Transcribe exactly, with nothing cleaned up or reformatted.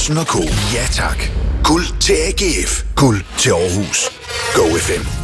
Jensen og Co. Ja tak. Guld til A G F. Guld til Aarhus. Go F M.